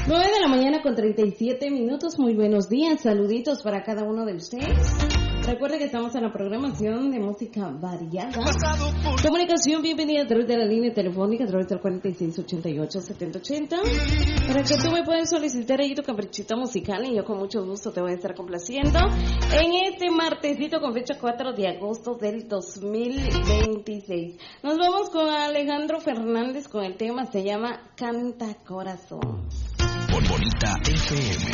9 de la mañana con 37 minutos. Muy buenos días, saluditos para cada uno de ustedes. Recuerde que estamos en la programación de música variada. Comunicación, bienvenida a través de la línea telefónica, a través del 4688-7080. Para que tú me puedas solicitar ahí tu caprichito musical y yo con mucho gusto te voy a estar complaciendo. En este martesito con fecha 4 de agosto del 2026. Nos vamos con Alejandro Fernández con el tema, se llama Canta Corazón. Bonita FM.